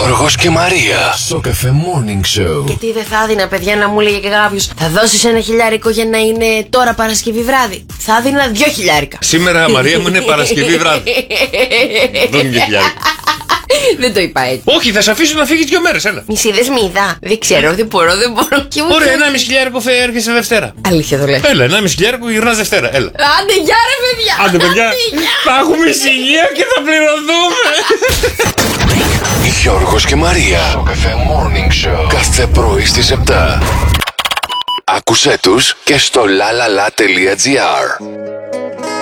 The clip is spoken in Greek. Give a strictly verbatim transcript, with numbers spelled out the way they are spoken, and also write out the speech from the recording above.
Γιώργος και Μαρία. Σοκαφέ Morning Show. Γιατί δεν θα έδινα, παιδιά, να μου λέγε και κάποιος θα δώσεις ένα χιλιάρικο για να είναι τώρα Παρασκευή βράδυ? Θα έδινα δυο χιλιάρικα. Σήμερα, Μαρία μου, είναι Παρασκευή βράδυ. Δεν είναι χιλιάρικα. Δεν το είπα έτσι. Όχι, θα σε αφήσω να φύγεις δύο μέρες, έλα. Μη είδες, μη είδα. Δεν ξέρω, δεν μπορώ, δεν μπορώ. Και ούτε... Ωραία, ένα μισή χιλιάρικο έρχεσαι Δευτέρα. Αλήθεια το λες? Έλα, ένα μισή χιλιάρικο γυρνάς Δευτέρα, έλα. Άντε, γεια ρε παιδιά. Άντε, παιδιά, θα έχουμε ησυχία και θα πληρωθούμε. Γιώργος και Μαρία. Σοκαφέ Morning Show. Κάθε πρωί στις επτά. Άκουσέ τους και στο lalala.gr.